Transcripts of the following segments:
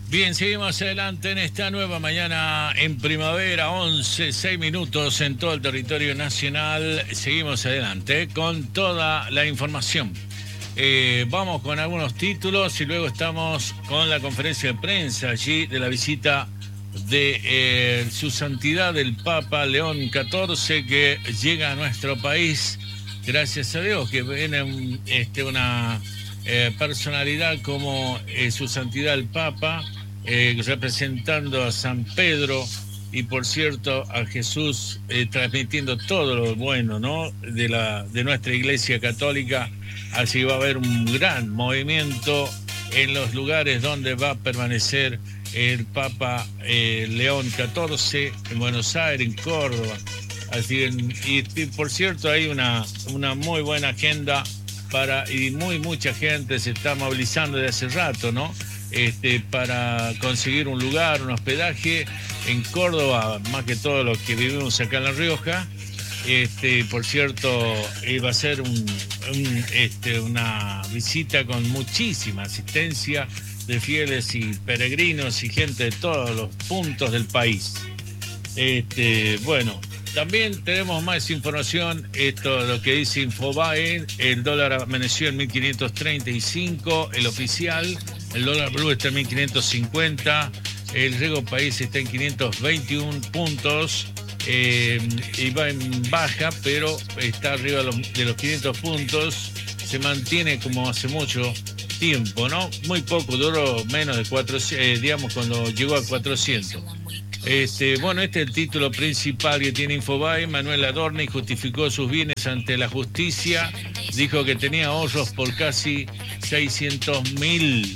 Bien, seguimos adelante en esta nueva mañana en primavera, 11:06 en todo el territorio nacional. Seguimos adelante con toda la información. Vamos con algunos títulos y luego estamos con la conferencia de prensa allí de la visita de Su Santidad el Papa León XIV, que llega a nuestro país. Gracias a Dios que viene una personalidad como Su Santidad el Papa, representando a San Pedro y, por cierto, a Jesús, transmitiendo todo lo bueno, ¿no?, de nuestra Iglesia Católica. Así va a haber un gran movimiento en los lugares donde va a permanecer el Papa León XIV, en Buenos Aires, en Córdoba. Así, y por cierto, hay una muy buena agenda y mucha gente se está movilizando de hace rato, ¿no?, para conseguir un lugar, un hospedaje en Córdoba, más que todo los que vivimos acá en La Rioja. Por cierto, va a ser una visita con muchísima asistencia de fieles y peregrinos y gente de todos los puntos del país. Bueno, también tenemos más información. Esto es lo que dice Infobae. El dólar amaneció en 1.535, el oficial. El dólar blue está en 1.550. El Rego País está en 521 puntos. Y va en baja, pero está arriba de los 500 puntos. Se mantiene como hace mucho tiempo, ¿no? Muy poco, duró menos de 400, digamos, cuando llegó a 400. Bueno, este es el título principal que tiene Infobae. Manuel Adorni justificó sus bienes ante la justicia. Dijo que tenía ahorros por casi $600.000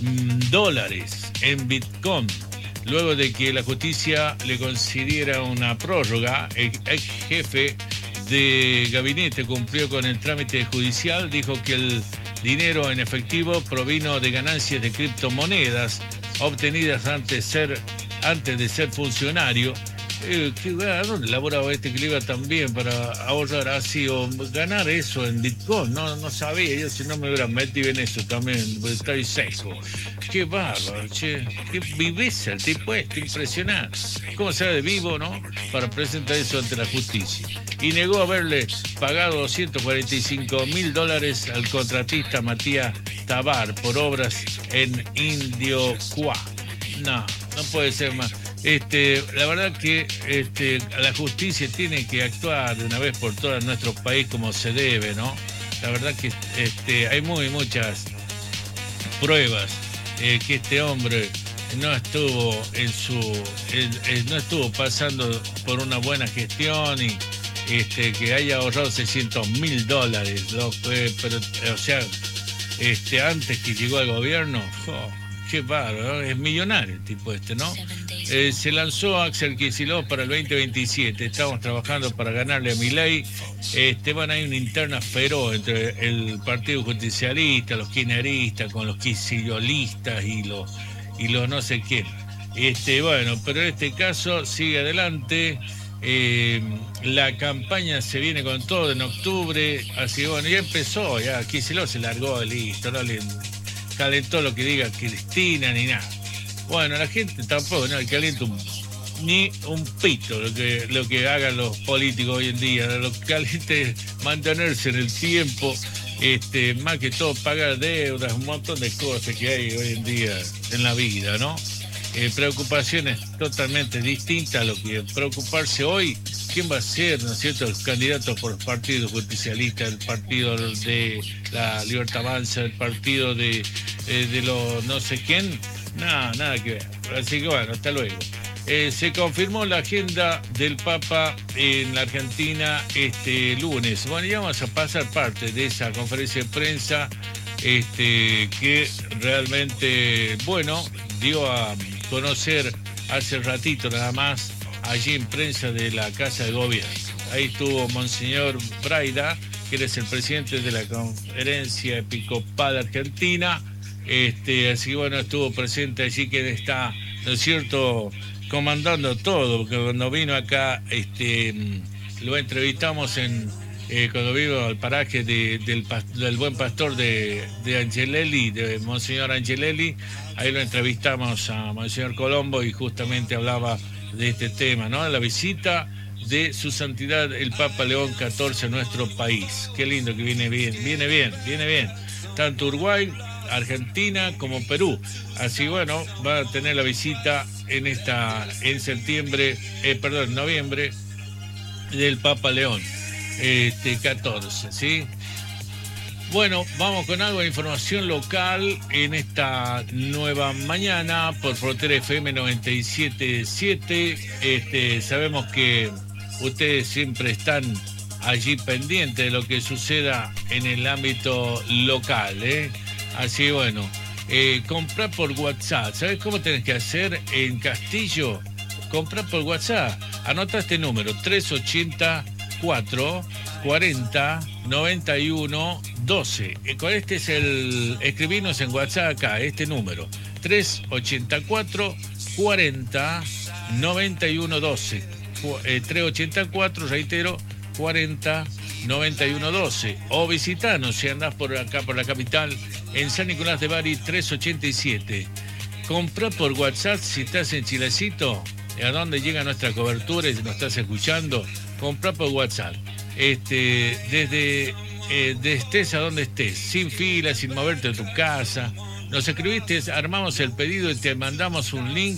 en Bitcoin. Luego de que la justicia le concediera una prórroga, el ex jefe de gabinete cumplió con el trámite judicial. Dijo que el dinero en efectivo provino de ganancias de criptomonedas obtenidas antes de ser funcionario. ¿Dónde laboraba que le iba tan bien para ahorrar así o ganar eso en Bitcoin? No sabía, yo si no me hubiera metido en eso también, porque estoy seco. Qué bárbaro, che, qué viveza el tipo impresionante. ¿Cómo se ve de vivo, no?, para presentar eso ante la justicia. Y negó haberle pagado $145.000 al contratista Matías Tabar por obras en Indio Cuá. No puede ser más. La verdad que la justicia tiene que actuar de una vez por todas en nuestro país como se debe, ¿no? La verdad que hay muchas pruebas que este hombre no estuvo no estuvo pasando por una buena gestión y que haya ahorrado $600.000, loco, pero o sea, antes que llegó al gobierno, qué bárbaro, es millonario el tipo ¿no? Se lanzó Axel Kicillof para el 2027. Estamos trabajando para ganarle a Milei. Bueno, hay una interna feroz entre el Partido Justicialista, los kirchneristas, con los kicillolistas y los no sé quién. Bueno, pero en este caso sigue adelante. La campaña se viene con todo en octubre. Así bueno, ya empezó, ya Kicillof se largó, listo, no le calentó lo que diga Cristina ni nada. Bueno, la gente tampoco, no, calienta ni un pito lo que hagan los políticos hoy en día. Lo que calienta es mantenerse en el tiempo, más que todo pagar deudas, un montón de cosas que hay hoy en día en la vida, ¿no? Preocupaciones totalmente distintas a lo que preocuparse hoy. ¿Quién va a ser, no es cierto, el candidato por el Partido Justicialista, el Partido de la Libertad Avanza, el Partido de los no sé quién? Nada que ver. Así que bueno, hasta luego. Se confirmó la agenda del Papa en la Argentina este lunes. Bueno, ya vamos a pasar parte de esa conferencia de prensa que realmente, bueno, dio a conocer hace ratito nada más allí en prensa de la Casa de Gobierno. Ahí estuvo Monseñor Braida, que es el presidente de la Conferencia Episcopal Argentina. Así que bueno, estuvo presente allí quien está, ¿no es cierto?, comandando todo, porque cuando vino acá, lo entrevistamos en cuando vino al paraje del Buen Pastor de Angelelli, de Monseñor Angelelli. Ahí lo entrevistamos a Monseñor Colombo y justamente hablaba de este tema, ¿no? La visita de su santidad el Papa León XIV a nuestro país. Qué lindo que viene bien. Tanto Uruguay, Argentina como Perú. Así bueno, va a tener la visita en noviembre del Papa León 14, ¿sí? Bueno, vamos con algo de información local en esta nueva mañana por Frontera FM 97.7. Sabemos que ustedes siempre están allí pendientes de lo que suceda en el ámbito local, ¿eh? Así bueno, comprar por WhatsApp. ¿Sabes cómo tenés que hacer en Castillo? Comprar por WhatsApp. Anota este número, 384 40 91 12. Con este es escribirnos en WhatsApp acá, este número, 384 40 91 12. 384, reitero, 40 91 12. O visitanos si andás por acá, por la capital, en San Nicolás de Bari 387. Comprá por WhatsApp si estás en Chilecito, a dónde llega nuestra cobertura y si nos estás escuchando, comprá por WhatsApp. Desde estés a donde estés, sin fila, sin moverte de tu casa, nos escribiste, armamos el pedido y te mandamos un link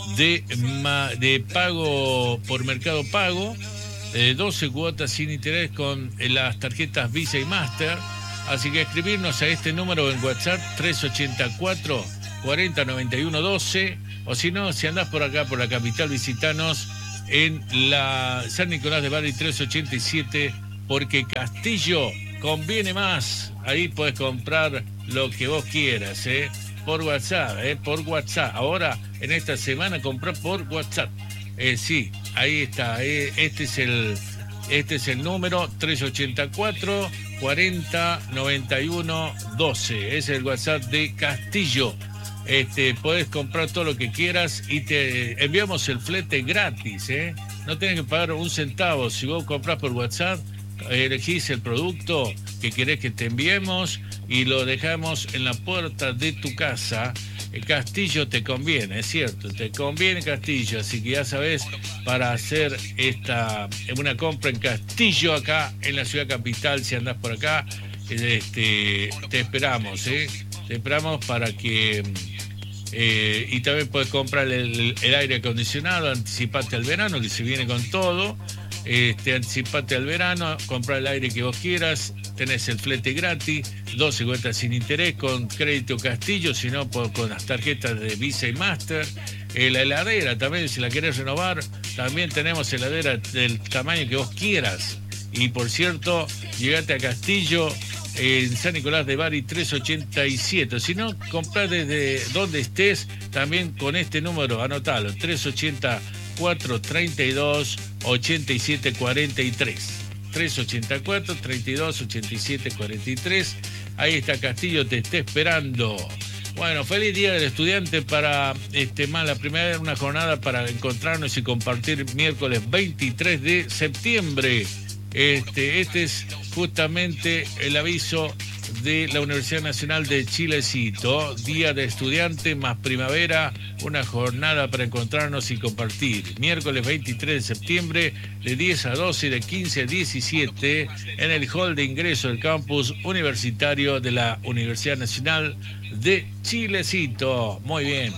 de pago por Mercado Pago, 12 cuotas sin interés con las tarjetas Visa y Master. Así que escribirnos a este número en WhatsApp, 384 40 91 12, o si no, si andás por acá, por la capital, visitanos en la San Nicolás de Bari 387, porque Castillo conviene más. Ahí puedes comprar lo que vos quieras, por WhatsApp, por WhatsApp. Ahora, en esta semana, comprá por WhatsApp. Sí, ahí está. Este es el número, 384 40 91 12. Es el WhatsApp de Castillo. Podés comprar todo lo que quieras y te enviamos el flete gratis, No tenés que pagar un centavo. Si vos comprás por WhatsApp, elegís el producto que querés que te enviemos y lo dejamos en la puerta de tu casa. Castillo te conviene, es cierto, te conviene Castillo, así que ya sabés, para hacer una compra en Castillo acá en la ciudad capital, si andás por acá, te esperamos, Te esperamos para que... y también puedes comprar el aire acondicionado, anticipate al verano, que se viene con todo. Anticipate al verano, comprar el aire que vos quieras, tenés el flete gratis, 12 cuotas sin interés con crédito Castillo, sino con las tarjetas de Visa y Master. La heladera también, si la querés renovar, también tenemos heladera del tamaño que vos quieras. Y por cierto, llegate a Castillo en San Nicolás de Bari 387. Si no, comprá desde donde estés, también con este número, anotalo, 384 32 87 43. 384 32 87 43. Ahí está Castillo, te está esperando. Bueno, feliz Día del Estudiante para la primera una jornada para encontrarnos y compartir miércoles 23 de septiembre. Este es justamente el aviso de la Universidad Nacional de Chilecito, Día de Estudiante más primavera, una jornada para encontrarnos y compartir. Miércoles 23 de septiembre, de 10 a 12 y de 15 a 17, en el hall de ingreso del campus universitario de la Universidad Nacional de Chilecito. Muy bien.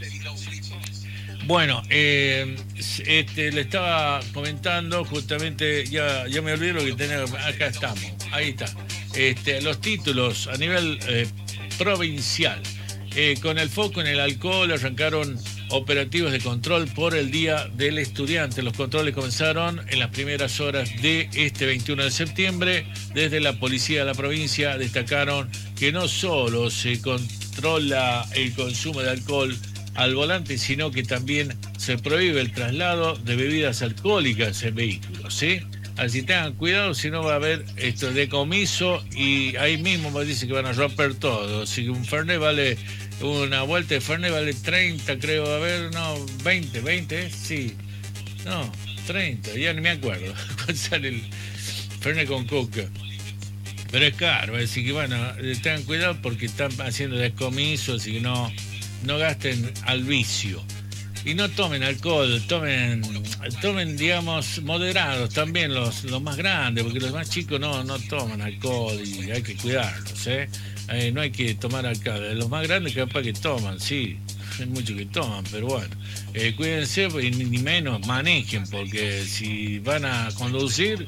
Bueno, le estaba comentando justamente, ya me olvidé lo que tenía, acá estamos, ahí está. Los títulos a nivel provincial. Con el foco en el alcohol arrancaron operativos de control por el Día del Estudiante. Los controles comenzaron en las primeras horas de este 21 de septiembre. Desde la policía de la provincia destacaron que no solo se controla el consumo de alcohol al volante, sino que también se prohíbe el traslado de bebidas alcohólicas en vehículos, ¿sí? Así tengan cuidado, si no va a haber decomiso y ahí mismo me dice que van a romper todo. Así que un Fernet vale, una vuelta de Fernet vale 30, creo, a ver, no, 20, sí, no, 30, ya ni me acuerdo cuál sale Fernet con coca. Pero es caro, así que bueno, tengan cuidado porque están haciendo descomisos y que no gasten al vicio. Y no tomen alcohol, tomen digamos, moderados también los más grandes, porque los más chicos no toman alcohol y hay que cuidarlos, ¿eh? No hay que tomar alcohol. Los más grandes capaz que toman, sí, hay muchos que toman, pero bueno, cuídense y ni menos manejen, porque si van a conducir,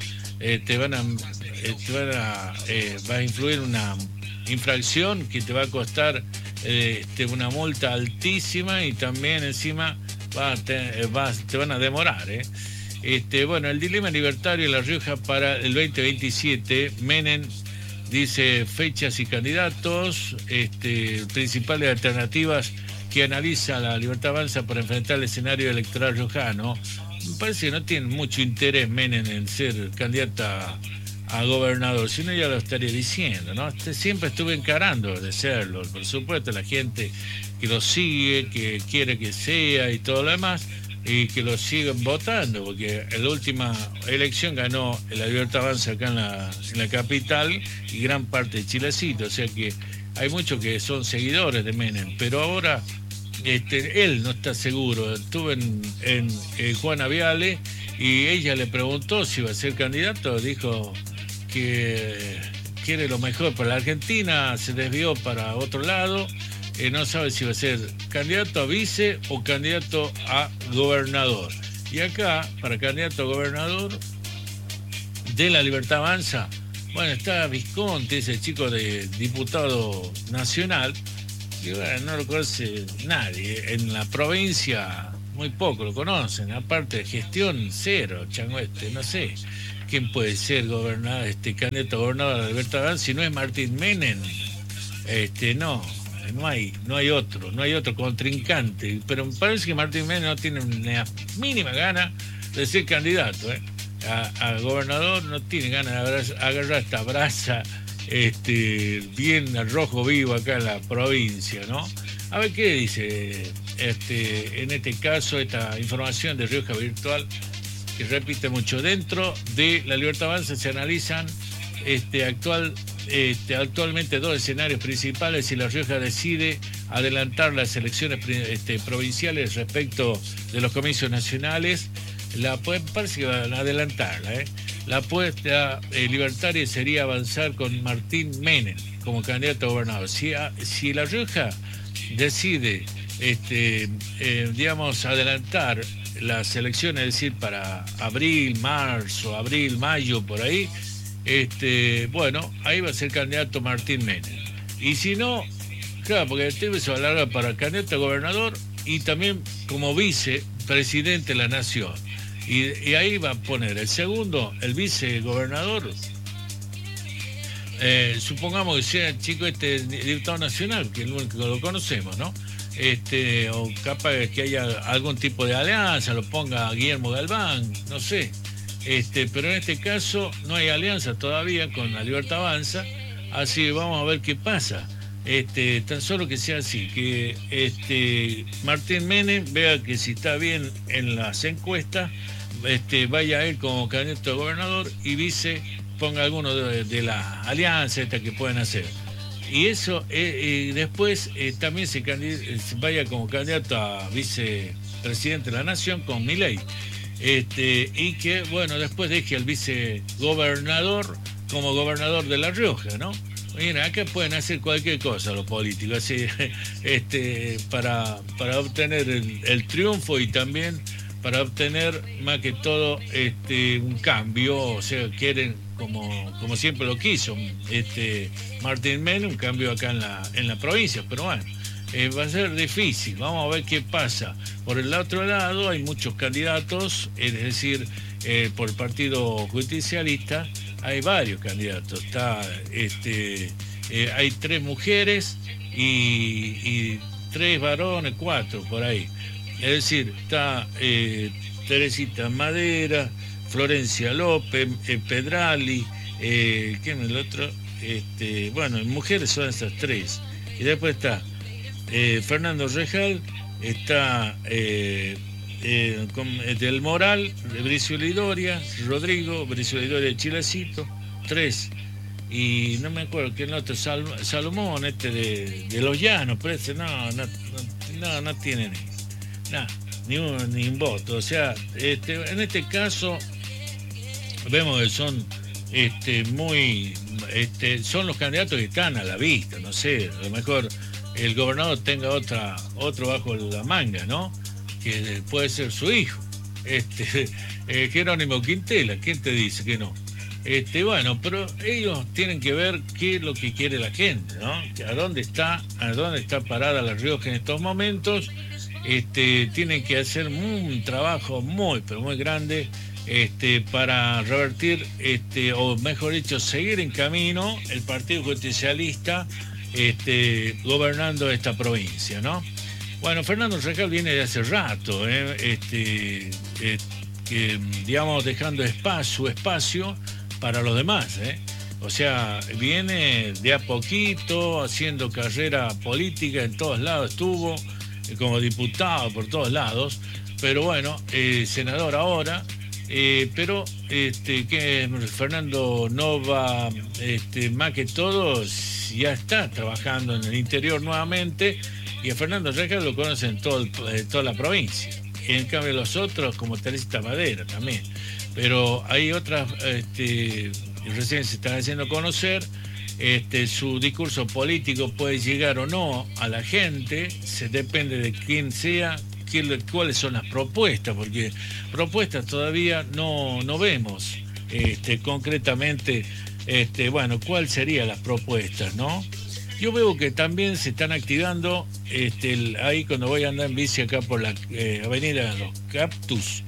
va a influir una infracción que te va a costar una multa altísima y también encima te van a demorar. Bueno, el dilema libertario en La Rioja para el 2027, Menem dice fechas y candidatos, principales alternativas que analiza la Libertad Avanza para enfrentar el escenario electoral riojano. Me parece que no tiene mucho interés Menem en ser candidata a gobernador, si no ya lo estaría diciendo, ¿no? Siempre estuve encarando de serlo, por supuesto, la gente que lo sigue, que quiere que sea y todo lo demás, y que lo sigan votando, porque en la última elección ganó la Libertad Avanza acá en la capital y gran parte de Chilecito, o sea que hay muchos que son seguidores de Menem, pero ahora él no está seguro. Estuve en Juana Viale y ella le preguntó si iba a ser candidato, dijo que quiere lo mejor para la Argentina, se desvió para otro lado, no sabe si va a ser candidato a vice o candidato a gobernador. Y acá, para candidato a gobernador de la Libertad Avanza, bueno, está Visconti, ese chico de diputado nacional, que bueno, no lo conoce nadie. En la provincia muy poco lo conocen, aparte de gestión cero, chango no sé. ¿Quién puede ser candidato a gobernador de la Libertad Avanza si no es Martín Menem? No hay otro contrincante, pero me parece que Martín Menem no tiene una mínima gana de ser candidato, a gobernador, no tiene ganas de agarrar esta brasa bien al rojo vivo acá en la provincia, ¿no? A ver qué dice en este caso esta información de Rioja Virtual, que repite mucho. Dentro de la Libertad Avanza se analizan actualmente dos escenarios principales si La Rioja decide adelantar las elecciones provinciales respecto de los comicios nacionales. Parece que van a adelantarla. La apuesta libertaria sería avanzar con Martín Menem como candidato a gobernador. Si La Rioja decide adelantar las elecciones, es decir, para abril, mayo, por ahí, bueno, ahí va a ser candidato Martín Menem. Y si no, claro, porque el tema se va a alargar para candidato a gobernador y también como vicepresidente de la nación. Y ahí va a poner el segundo, el vicegobernador. Supongamos que sea el chico diputado nacional, que es el único que lo conocemos, ¿no? O capaz que haya algún tipo de alianza, lo ponga Guillermo Galván, no sé. Pero en este caso no hay alianza todavía con la Libertad Avanza, así que vamos a ver qué pasa. Tan solo que sea así, que Martín Menem vea que si está bien en las encuestas, vaya él como candidato a gobernador y vice ponga alguno de las alianzas que pueden hacer. Y eso, después también se vaya como candidato a vicepresidente de la Nación con Milei. Y que, bueno, después deje al vicegobernador como gobernador de La Rioja, ¿no? Mira, acá pueden hacer cualquier cosa los políticos, así, para obtener el triunfo y también para obtener más que todo un cambio, o sea, quieren, como siempre lo quiso Martín Menem, un cambio acá en la provincia, pero bueno, va a ser difícil, vamos a ver qué pasa. Por el otro lado hay muchos candidatos, es decir, por el Partido Justicialista hay varios candidatos, hay 3 mujeres y 3 varones, 4 por ahí. Es decir, está Teresita Madera, Florencia López, Pedrali, ¿quién es el otro? Bueno, en mujeres son esas 3. Y después está Fernando Rejal, está del Moral, de Brizuela y Doria, Rodrigo, Brizuela y Doria de Chilecito, 3. Y no me acuerdo quién otro, Salomón, de Los Llanos, pero ese no tiene ni un voto. O sea, en este caso vemos que son son los candidatos que están a la vista, no sé, a lo mejor el gobernador tenga otro bajo la manga, ¿no? Que puede ser su hijo, Jerónimo Quintela, ¿quién te dice que no? Bueno, pero ellos tienen que ver qué es lo que quiere la gente, ¿no? A dónde está parada La Rioja en estos momentos. Tienen que hacer un trabajo muy, pero muy grande, para revertir, o mejor dicho, seguir en camino el Partido Justicialista, gobernando esta provincia, ¿no? Bueno, Fernando Recal viene de hace rato, digamos, dejando su espacio para los demás, O sea, viene de a poquito, haciendo carrera política, en todos lados estuvo, como diputado por todos lados, pero bueno, senador ahora, pero que Fernando no va, más que todo, ya está trabajando en el interior nuevamente, y a Fernando Recal lo conocen toda la provincia. En cambio los otros, como Teresita Madera también. Pero hay otras, recién se están haciendo conocer, su discurso político puede llegar o no a la gente, depende de quién sea, cuáles son las propuestas, porque propuestas todavía no vemos, concretamente, bueno, cuáles serían las propuestas, ¿no? Yo veo que también se están activando, ahí cuando voy a andar en bici acá por la avenida Los Cactus,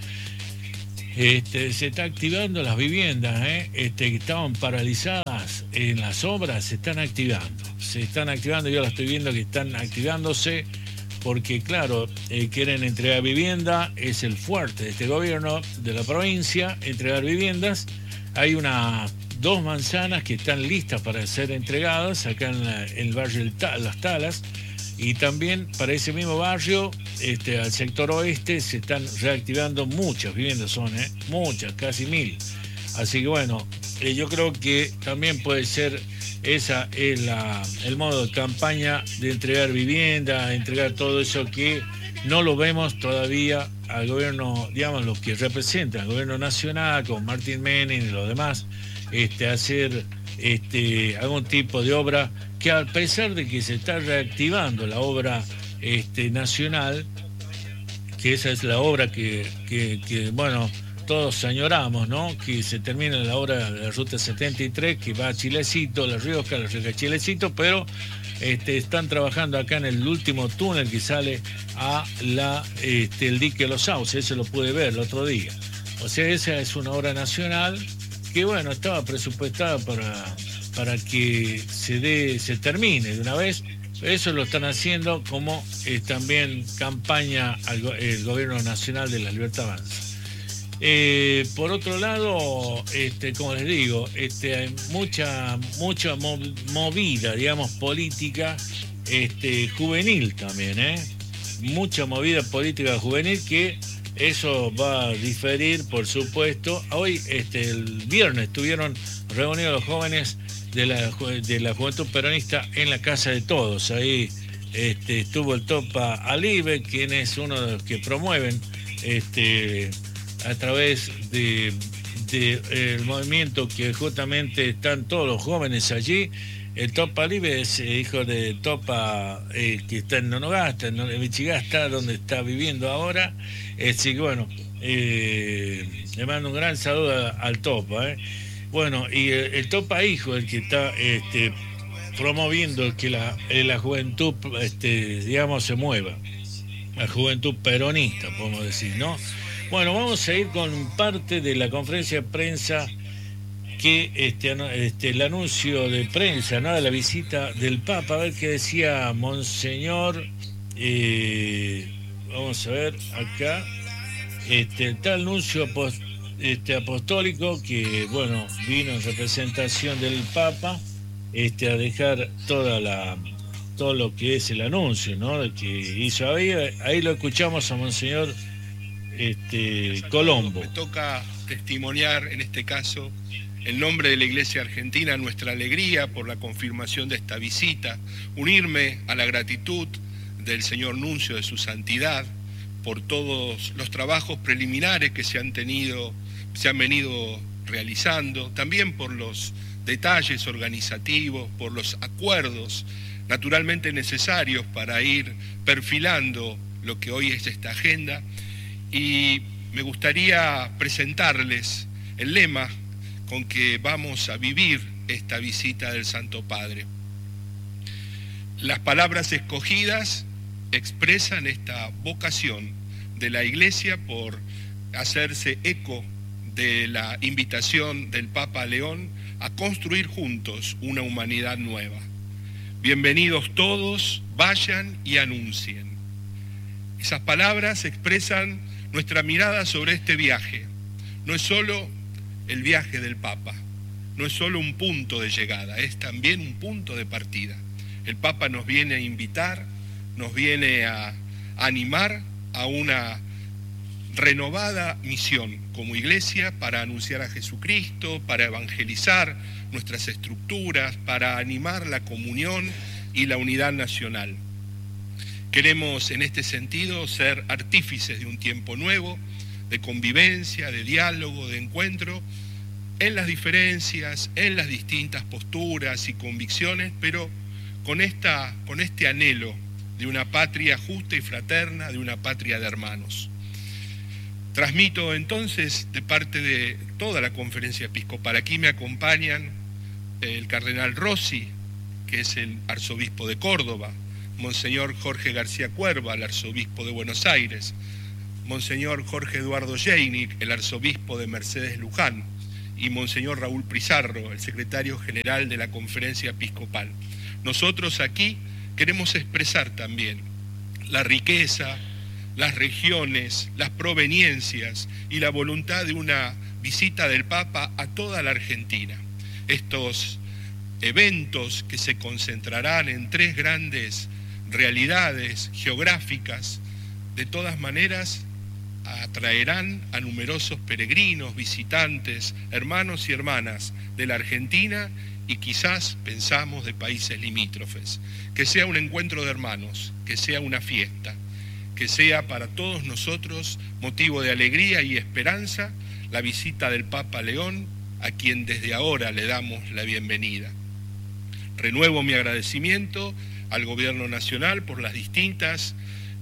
se está activando las viviendas, que estaban paralizadas en las obras, se están activando, yo las estoy viendo que están activándose, porque claro, quieren entregar vivienda, es el fuerte de este gobierno de la provincia, entregar viviendas. Hay dos manzanas que están listas para ser entregadas acá en el barrio Las Talas, y también para ese mismo barrio, al sector oeste, se están reactivando muchas viviendas, muchas, casi 1000. Así que bueno, yo creo que también puede ser esa es el modo de campaña de entregar vivienda, entregar todo eso que no lo vemos todavía al gobierno, digamos, los que representan al gobierno nacional, como Martín Menem y los demás, hacer algún tipo de obra que, a pesar de que se está reactivando la obra nacional, que esa es la obra que bueno, todos añoramos, ¿no? Que se termine la obra de la Ruta 73, que va a Chilecito, La Rioja Chilecito, pero están trabajando acá en el último túnel que sale a el dique Los Sauces, eso lo pude ver el otro día. O sea, esa es una obra nacional que, bueno, estaba presupuestada para que se termine de una vez. Eso lo están haciendo como también campaña el gobierno nacional de la Libertad Avanza. Por otro lado, como les digo, hay mucha movida, digamos, política juvenil también, mucha movida política juvenil, que eso va a diferir, por supuesto. Hoy, el viernes, estuvieron reunidos los jóvenes de la Juventud Peronista en la Casa de Todos. Ahí estuvo el Topa Alibe, quien es uno de los que promueven a través el movimiento, que justamente están todos los jóvenes allí. El Topa Alibe es hijo de Topa, que está en Nonogasta, en Vichigasta, donde está viviendo ahora. Así que bueno, le mando un gran saludo al Topa. Bueno, y el Topa hijo, el que está promoviendo que la juventud, digamos, se mueva. La juventud peronista, podemos decir, ¿no? Bueno, vamos a ir con parte de la conferencia de prensa que el anuncio de prensa, ¿no?, de la visita del Papa. A ver qué decía Monseñor. Vamos a ver acá. Tal anuncio apostólico que, bueno, vino en representación del Papa a dejar todo lo que es el anuncio, ¿no?, de que hizo ahí lo escuchamos a Monseñor Colombo. Me toca testimoniar en este caso en nombre de la Iglesia Argentina nuestra alegría por la confirmación de esta visita, unirme a la gratitud del señor Nuncio de su Santidad por todos los trabajos preliminares que se han venido realizando, también por los detalles organizativos, por los acuerdos naturalmente necesarios para ir perfilando lo que hoy es esta agenda. Y me gustaría presentarles el lema con que vamos a vivir esta visita del Santo Padre. Las palabras escogidas expresan esta vocación de la Iglesia por hacerse eco de la invitación del Papa León a construir juntos una humanidad nueva. Bienvenidos todos, vayan y anuncien. Esas palabras expresan nuestra mirada sobre este viaje. No es solo el viaje del Papa, no es solo un punto de llegada, es también un punto de partida. El Papa nos viene a invitar, nos viene a animar a una renovada misión como Iglesia para anunciar a Jesucristo, para evangelizar nuestras estructuras, para animar la comunión y la unidad nacional. Queremos en este sentido ser artífices de un tiempo nuevo, de convivencia, de diálogo, de encuentro, en las diferencias, en las distintas posturas y convicciones, pero con este anhelo de una patria justa y fraterna, de una patria de hermanos. Transmito entonces de parte de toda la Conferencia Episcopal. Aquí me acompañan el cardenal Rossi, que es el arzobispo de Córdoba, Monseñor Jorge García Cuerva, el arzobispo de Buenos Aires, Monseñor Jorge Eduardo Jeinik, el arzobispo de Mercedes Luján, y Monseñor Raúl Pizarro, el secretario general de la Conferencia Episcopal. Nosotros aquí queremos expresar también la riqueza, las regiones, las proveniencias y la voluntad de una visita del Papa a toda la Argentina. Estos eventos que se concentrarán en tres grandes realidades geográficas, de todas maneras atraerán a numerosos peregrinos, visitantes, hermanos y hermanas de la Argentina y quizás pensamos de países limítrofes. Que sea un encuentro de hermanos, que sea una fiesta, que sea para todos nosotros motivo de alegría y esperanza la visita del Papa León, a quien desde ahora le damos la bienvenida. Renuevo mi agradecimiento al Gobierno Nacional por los distintos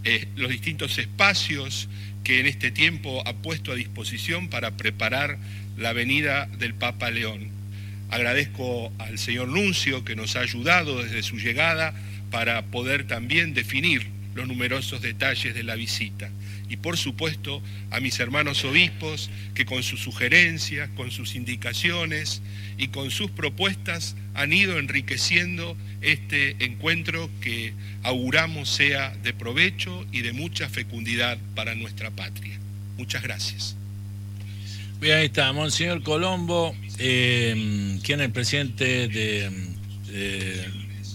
espacios que en este tiempo ha puesto a disposición para preparar la venida del Papa León. Agradezco al señor Nuncio que nos ha ayudado desde su llegada para poder también definir los numerosos detalles de la visita. Y por supuesto a mis hermanos obispos que con sus sugerencias, con sus indicaciones y con sus propuestas han ido enriqueciendo este encuentro que auguramos sea de provecho y de mucha fecundidad para nuestra patria. Muchas gracias. Bien, ahí está, Monseñor Colombo, quien es el presidente de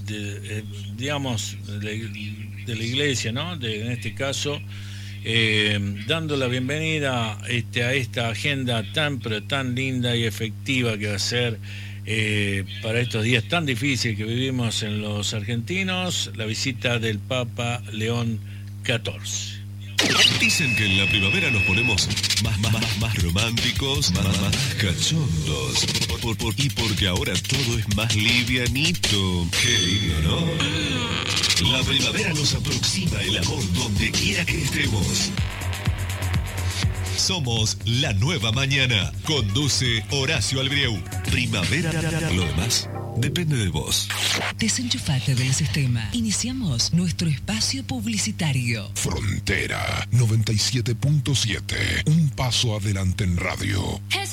la Iglesia, ¿no? En este caso, dando la bienvenida a esta agenda pero tan linda y efectiva que va a ser para estos días tan difíciles que vivimos en los argentinos, la visita del Papa León XIV. Dicen que en la primavera nos ponemos más románticos, más cachondos. Y porque ahora todo es más livianito. Qué lindo, ¿no? La primavera nos aproxima el amor donde quiera que estemos. Somos La Nueva Mañana. Conduce Horacio Albrieu. Primavera. Lo demás depende de vos. Desenchufate del sistema. Iniciamos nuestro espacio publicitario. Frontera 97.7. Un paso adelante en radio.